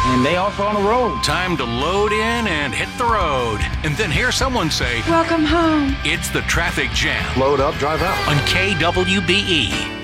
And they also on the road. Time to load in and hit the road. And then hear someone say, "Welcome home." It's the Traffic Jam Load up, drive out. on KWBE.